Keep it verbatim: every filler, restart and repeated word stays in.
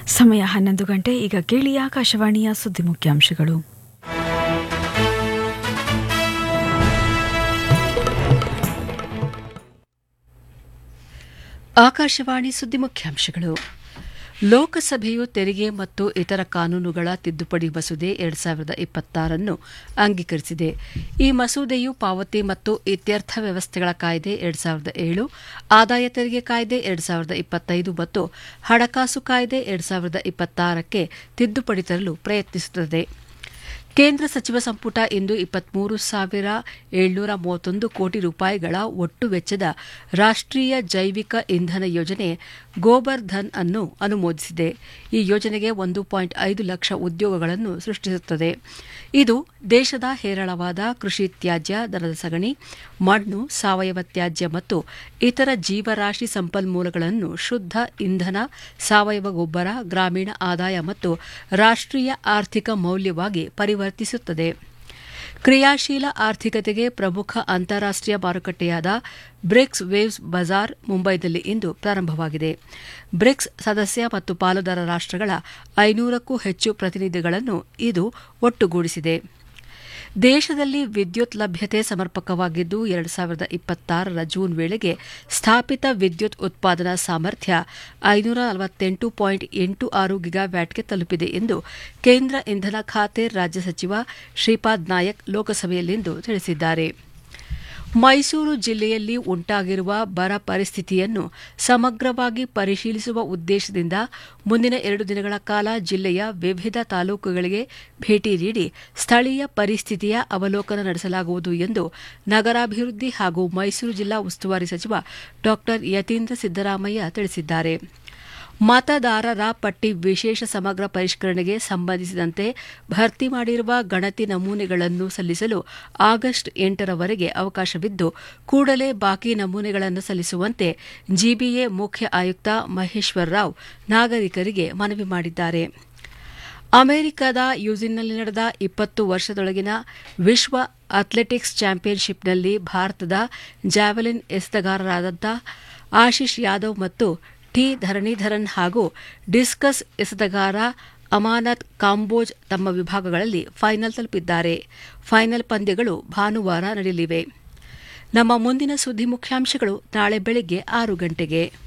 ಸಮಯ ಹನ್ನೊಂದು ಗಂಟೆ. ಈಗ ಕೇಳಿ ಆಕಾಶವಾಣಿಯ ಸುದ್ದಿ ಮುಖ್ಯಾಂಶಗಳು. ಆಕಾಶವಾಣಿ ಸುದ್ದಿ ಮುಖ್ಯಾಂಶಗಳು. ಲೋಕಸಭೆಯು ತೆರಿಗೆ ಮತ್ತು ಇತರ ಕಾನೂನುಗಳ ತಿದ್ದುಪಡಿ ಮಸೂದೆ ಎರಡು ಸಾವಿರದ ಇಪ್ಪತ್ತಾರನ್ನು ಅಂಗೀಕರಿಸಿದೆ. ಈ ಮಸೂದೆಯು ಪಾವತಿ ಮತ್ತು ಇತ್ಯರ್ಥ ವ್ಯವಸ್ಥೆಗಳ ಕಾಯ್ದೆ ಎರಡು ಸಾವಿರದ ಏಳು, ಆದಾಯ ತೆರಿಗೆ ಕಾಯ್ದೆ ಎರಡು ಸಾವಿರದ ಇಪ್ಪತ್ತೈದು ಮತ್ತು ಹಣಕಾಸು ಕಾಯ್ದೆ ಎರಡು ಸಾವಿರದ ಇಪ್ಪತ್ತಾರಕ್ಕೆ ತಿದ್ದುಪಡಿ ತರಲು ಪ್ರಯತ್ನಿಸುತ್ತದೆ. ಕೇಂದ್ರ ಸಚಿವ ಸಂಪುಟ ಇಂದು ಇಪ್ಪತ್ಮೂರು ಸಾವಿರ ಏಳ್ನೂರ ಮೂವತ್ತೊಂದು ಕೋಟಿ ರೂಪಾಯಿಗಳ ಒಟ್ಟು ವೆಚ್ಚದ ರಾಷ್ಟೀಯ ಜೈವಿಕ ಇಂಧನ ಯೋಜನೆ ಗೋಬರ್ ಧನ್ ಅನ್ನು ಅನುಮೋದಿಸಿದೆ. ಈ ಯೋಜನೆಗೆ ಒಂದು ಪಾಯಿಂಟ್ ಐದು ಲಕ್ಷ ಉದ್ಯೋಗಗಳನ್ನು ಸೃಷ್ಟಿಸುತ್ತದೆ. ಇದು ದೇಶದ ಹೇರಳವಾದ ಕೃಷಿ ತ್ಯಾಜ್ಯ, ದನದ ಸಗಣಿ, ಮಣ್ಣು, ಸಾವಯವ ತ್ಯಾಜ್ಯ ಮತ್ತು ಇತರ ಜೀವರಾಶಿ ಸಂಪನ್ಮೂಲಗಳನ್ನು ಶುದ್ಧ ಇಂಧನ, ಸಾವಯವ ಗೊಬ್ಬರ, ಗ್ರಾಮೀಣ ಆದಾಯ ಮತ್ತು ರಾಷ್ಟೀಯ ಆರ್ಥಿಕ ಮೌಲ್ಯವಾಗಿ ಪರಿವರ್ತಿಸುತ್ತದೆ. ಕ್ರಿಯಾಶೀಲ ಆರ್ಥಿಕತೆಗೆ ಪ್ರಮುಖ ಅಂತಾರಾಷ್ಟೀಯ ಮಾರುಕಟ್ಟೆಯಾದ ಬ್ರಿಕ್ಸ್ ವೇವ್ಸ್ ಬಜಾರ್ ಮುಂಬೈನಲ್ಲಿ ಇಂದು ಪ್ರಾರಂಭವಾಗಿದೆ. ಬ್ರಿಕ್ಸ್ ಸದಸ್ಯ ಮತ್ತು ಪಾಲುದಾರ ರಾಷ್ಟಗಳ ಐನೂರಕ್ಕೂ ಹೆಚ್ಚು ಪ್ರತಿನಿಧಿಗಳನ್ನು ಇದು ಒಟ್ಟುಗೂಡಿಸಿದೆ. ದೇಶದಲ್ಲಿ ವಿದ್ಯುತ್ ಲಭ್ಯತೆ ಸಮರ್ಪಕವಾಗಿದ್ದು, ಎರಡು ಸಾವಿರದ ಇಪ್ಪತ್ತಾರರ ಜೂನ್ ವೇಳೆಗೆ ಸ್ಥಾಪಿತ ವಿದ್ಯುತ್ ಉತ್ಪಾದನಾ ಸಾಮರ್ಥ್ಯ ಐನೂರ ನಲವತ್ತೆಂಟು ಪಾಯಿಂಟ್ ಎಂಟು ಆರು ಗಿಗಾವ್ಯಾಟ್ಗೆ ತಲುಪಿದೆ ಎಂದು ಕೇಂದ್ರ ಇಂಧನ ಖಾತೆ ರಾಜ್ಯ ಸಚಿವ ಶ್ರೀಪಾದ್ ನಾಯಕ್ ಲೋಕಸಭೆಯಲ್ಲಿಂದು ತಿಳಿಸಿದ್ದಾರೆ. ಮೈಸೂರು ಜಿಲ್ಲೆಯಲ್ಲಿ ಉಂಟಾಗಿರುವ ಬರ ಪರಿಸ್ಥಿತಿಯನ್ನು ಸಮಗ್ರವಾಗಿ ಪರಿಶೀಲಿಸುವ ಉದ್ದೇಶದಿಂದ ಮುಂದಿನ ಎರಡು ದಿನಗಳ ಕಾಲ ಜಿಲ್ಲೆಯ ವಿವಿಧ ತಾಲೂಕುಗಳಿಗೆ ಭೇಟಿ ನೀಡಿ ಸ್ಥಳೀಯ ಪರಿಸ್ಥಿತಿಯ ಅವಲೋಕನ ನಡೆಸಲಾಗುವುದು ಎಂದು ನಗರಾಭಿವೃದ್ಧಿ ಹಾಗೂ ಮೈಸೂರು ಜಿಲ್ಲಾ ಉಸ್ತುವಾರಿ ಸಚಿವ ಡಾ ಯತೀಂದ್ರ ಸಿದ್ದರಾಮಯ್ಯ ತಿಳಿಸಿದ್ದಾರೆ. ಮತದಾರರ ಪಟ್ಟಿ ವಿಶೇಷ ಸಮಗ್ರ ಪರಿಷ್ಕರಣೆಗೆ ಸಂಬಂಧಿಸಿದಂತೆ ಭರ್ತಿ ಮಾಡಿರುವ ಗಣತಿ ನಮೂನೆಗಳನ್ನು ಸಲ್ಲಿಸಲು ಆಗಸ್ಟ್ ಎಂಟರವರೆಗೆ ಅವಕಾಶವಿದ್ದು, ಕೂಡಲೇ ಬಾಕಿ ನಮೂನೆಗಳನ್ನು ಸಲ್ಲಿಸುವಂತೆ ಜಿಬಿಎ ಮುಖ್ಯ ಆಯುಕ್ತ ಮಹೇಶ್ವರ್ ರಾವ್ ನಾಗರಿಕರಿಗೆ ಮನವಿ ಮಾಡಿದ್ದಾರೆ. ಅಮೆರಿಕದ ಯೂಜಿನ್ನಲ್ಲಿ ನಡೆದ ಇಪ್ಪತ್ತು ವರ್ಷದೊಳಗಿನ ವಿಶ್ವ ಅಥ್ಲೆಟಿಕ್ಸ್ ಚಾಂಪಿಯನ್ಶಿಪ್ನಲ್ಲಿ ಭಾರತದ ಜಾವೆಲಿನ್ ಎಸೆತಗಾರರಾದ ಆಶಿಶ್ ಯಾದವ್ ಮತ್ತು ಟಿ ಧರಣೀಧರನ್ ಹಾಗೂ ಡಿಸ್ಕಸ್ ಎಸೆತಗಾರ ಅಮಾನತ್ ಕಾಂಬೋಜ್ ತಮ್ಮ ವಿಭಾಗಗಳಲ್ಲಿ ಫೈನಲ್ ತಲುಪಿದ್ದಾರೆ. ಫೈನಲ್ ಪಂದ್ಯಗಳು ಭಾನುವಾರ ನಡೆಯಲಿವೆ. ನಮ್ಮ ಮುಂದಿನ ಸುದ್ದಿ ಮುಖ್ಯಾಂಶಗಳು ನಾಳೆ ಬೆಳಗ್ಗೆ ಆರು ಗಂಟೆಗೆ.